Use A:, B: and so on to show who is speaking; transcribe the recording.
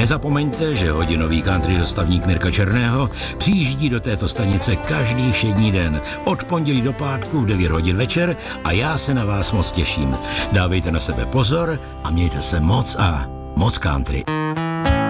A: Nezapomeňte, že hodinový country dostavník Mirka Černého přijíždí do této stanice každý všední den od pondělí do pátku v 9 hodin večer a já se na vás moc těším. Dávejte na sebe pozor a mějte se moc a moc country.